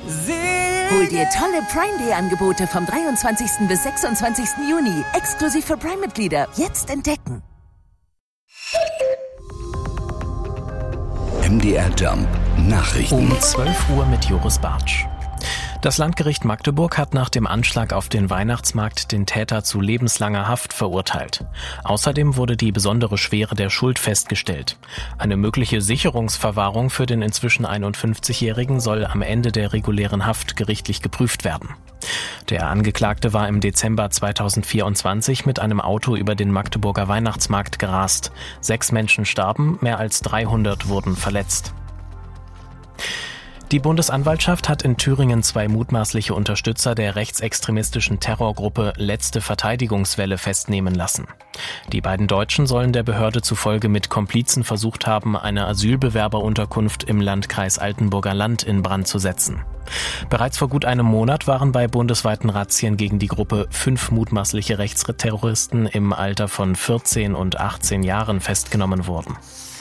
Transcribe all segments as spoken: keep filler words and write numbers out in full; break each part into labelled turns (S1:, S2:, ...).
S1: Hol dir tolle Prime Day Angebote vom dreiundzwanzigsten bis sechsundzwanzigsten Juni. Exklusiv für Prime-Mitglieder. Jetzt entdecken.
S2: M D R Jump Nachrichten.
S3: Um zwölf Uhr mit Joris Bartsch. Das Landgericht Magdeburg hat nach dem Anschlag auf den Weihnachtsmarkt den Täter zu lebenslanger Haft verurteilt. Außerdem wurde die besondere Schwere der Schuld festgestellt. Eine mögliche Sicherungsverwahrung für den inzwischen einundfünfzigjährigen soll am Ende der regulären Haft gerichtlich geprüft werden. Der Angeklagte war im Dezember zweitausendvierundzwanzig mit einem Auto über den Magdeburger Weihnachtsmarkt gerast. Sechs Menschen starben, mehr als dreihundert wurden verletzt. Die Bundesanwaltschaft hat in Thüringen zwei mutmaßliche Unterstützer der rechtsextremistischen Terrorgruppe Letzte Verteidigungswelle festnehmen lassen. Die beiden Deutschen sollen der Behörde zufolge mit Komplizen versucht haben, eine Asylbewerberunterkunft im Landkreis Altenburger Land in Brand zu setzen. Bereits vor gut einem Monat waren bei bundesweiten Razzien gegen die Gruppe fünf mutmaßliche Rechtsterroristen im Alter von vierzehn und achtzehn Jahren festgenommen worden.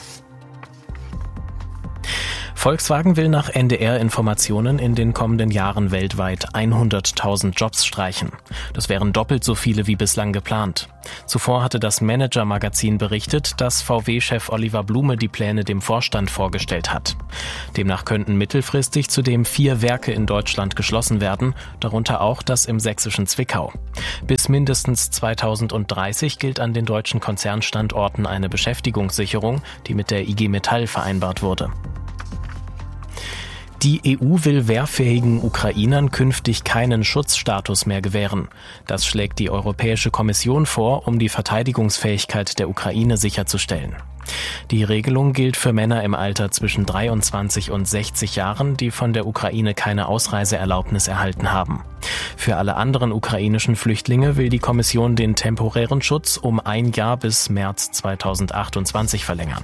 S3: Volkswagen will nach N D R-Informationen in den kommenden Jahren weltweit hunderttausend Jobs streichen. Das wären doppelt so viele wie bislang geplant. Zuvor hatte das Manager-Magazin berichtet, dass V W-Chef Oliver Blume die Pläne dem Vorstand vorgestellt hat. Demnach könnten mittelfristig zudem vier Werke in Deutschland geschlossen werden, darunter auch das im sächsischen Zwickau. Bis mindestens zweitausenddreißig gilt an den deutschen Konzernstandorten eine Beschäftigungssicherung, die mit der I G Metall vereinbart wurde. Die E U will wehrfähigen Ukrainern künftig keinen Schutzstatus mehr gewähren. Das schlägt die Europäische Kommission vor, um die Verteidigungsfähigkeit der Ukraine sicherzustellen. Die Regelung gilt für Männer im Alter zwischen dreiundzwanzig und sechzig Jahren, die von der Ukraine keine Ausreiseerlaubnis erhalten haben. Für alle anderen ukrainischen Flüchtlinge will die Kommission den temporären Schutz um ein Jahr bis März zweitausendachtundzwanzig verlängern.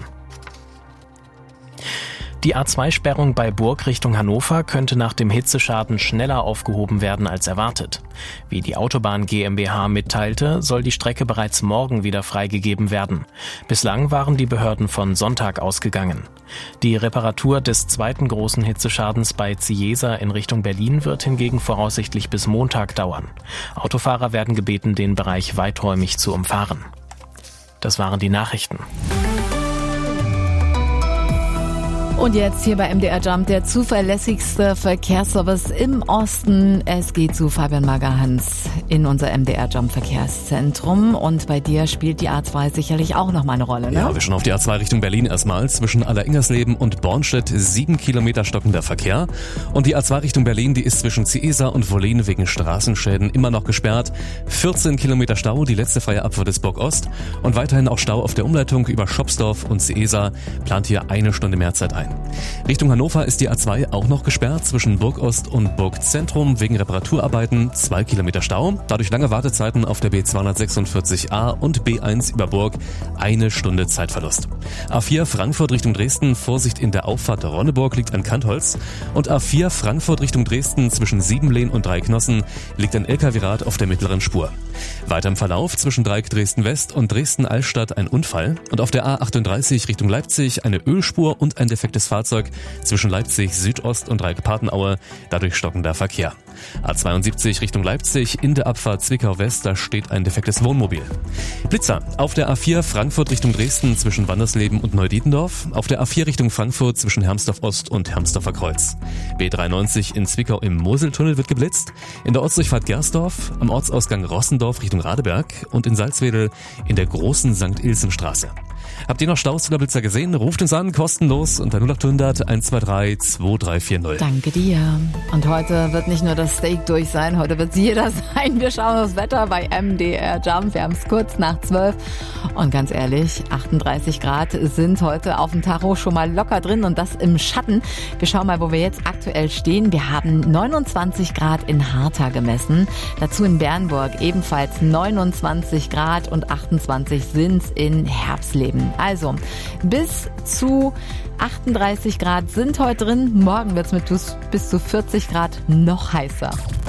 S3: Die A zwei Sperrung bei Burg Richtung Hannover könnte nach dem Hitzeschaden schneller aufgehoben werden als erwartet. Wie die Autobahn GmbH mitteilte, soll die Strecke bereits morgen wieder freigegeben werden. Bislang waren die Behörden von Sonntag ausgegangen. Die Reparatur des zweiten großen Hitzeschadens bei Ziesa in Richtung Berlin wird hingegen voraussichtlich bis Montag dauern. Autofahrer werden gebeten, den Bereich weiträumig zu umfahren. Das waren die Nachrichten.
S4: Und jetzt hier bei M D R Jump der zuverlässigste Verkehrsservice im Osten. Es geht zu Fabian Magerhans in unser M D R Jump Verkehrszentrum. Und bei dir spielt die A zwei sicherlich auch noch mal eine Rolle, ne?
S5: Ja, wir schauen auf die A zwei Richtung Berlin erstmal. Zwischen Alleringsersleben und Bornstedt sieben Kilometer stockender Verkehr. Und die A zwei Richtung Berlin, die ist zwischen Ciesa und Wollin wegen Straßenschäden immer noch gesperrt. vierzehn Kilometer Stau, die letzte freie Abfahrt ist Burg Ost. Und weiterhin auch Stau auf der Umleitung über Schopsdorf und Ciesa. Plant hier eine Stunde mehr Zeit ein. Richtung Hannover ist die A zwei auch noch gesperrt zwischen Burg Ost und Burg Zentrum wegen Reparaturarbeiten, zwei Kilometer Stau. Dadurch lange Wartezeiten auf der B zweihundertsechsundvierzig A und B eins über Burg, eine Stunde Zeitverlust. A vier Frankfurt Richtung Dresden, Vorsicht in der Auffahrt Ronneburg liegt ein Kantholz. Und A vier Frankfurt Richtung Dresden zwischen Siebenlehn und Dreiknossen liegt ein L K W-Rad auf der mittleren Spur. Weiter im Verlauf zwischen Dreieck Dresden-West und Dresden-Altstadt ein Unfall. Und auf der A achtunddreißig Richtung Leipzig eine Ölspur und ein defektes Fahrzeug zwischen Leipzig Südost und Dreieck-Patenaue, dadurch stockender Verkehr. A zweiundsiebzig Richtung Leipzig, in der Abfahrt Zwickau-West, da steht ein defektes Wohnmobil. Blitzer auf der A vier Frankfurt Richtung Dresden zwischen Wandersleben und Neudietendorf, auf der A vier Richtung Frankfurt zwischen Hermsdorf-Ost und Hermsdorfer Kreuz. B dreiundneunzig in Zwickau im Moseltunnel wird geblitzt, in der Ortsdurchfahrt Gersdorf, am Ortsausgang Rossendorf Richtung Radeberg und in Salzwedel in der großen Sankt Ilsen-Straße. Habt ihr noch Staus oder Blitzer gesehen? Ruft uns an, kostenlos unter null acht hundert eins zwei drei zwei drei vier null.
S4: Danke dir. Und heute wird nicht nur das Steak durch sein, heute wird es jeder sein. Wir schauen aufs Wetter bei M D R Jump. Wir haben es kurz nach zwölf. Und ganz ehrlich, achtunddreißig Grad sind heute auf dem Tacho schon mal locker drin und das im Schatten. Wir schauen mal, wo wir jetzt aktuell stehen. Wir haben neunundzwanzig Grad in Harta gemessen. Dazu in Bernburg ebenfalls neunundzwanzig Grad und achtundzwanzig sind's in Herbsleben. Also bis zu achtunddreißig Grad sind heute drin. Morgen wird's mit bis zu vierzig Grad noch heißer.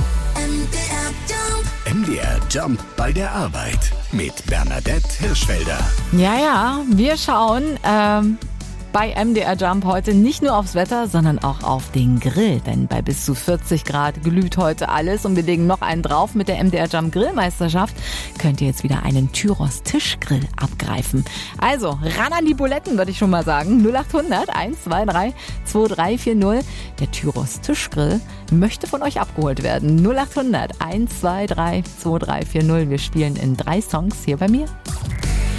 S2: M D R Jump bei der Arbeit mit Bernadette Hirschfelder.
S4: Ja, ja, wir schauen, ähm, bei M D R Jump heute nicht nur aufs Wetter, sondern auch auf den Grill. Denn bei bis zu vierzig Grad glüht heute alles und wir legen noch einen drauf. Mit der M D R Jump Grillmeisterschaft könnt ihr jetzt wieder einen Tyros Tischgrill abgreifen. Also ran an die Buletten, würde ich schon mal sagen. null acht hundert eins zwei drei zwei drei vier null. Der Tyros Tischgrill möchte von euch abgeholt werden. null acht hundert eins zwei drei zwei drei vier null. Wir spielen in drei Songs hier bei mir.